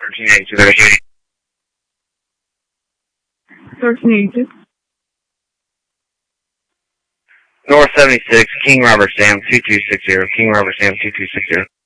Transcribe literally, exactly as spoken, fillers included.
thirteen eighty-two. thirteen eighty-two. North seventy-six, King Robert Sam two two six zero. King Robert Sam two two six zero.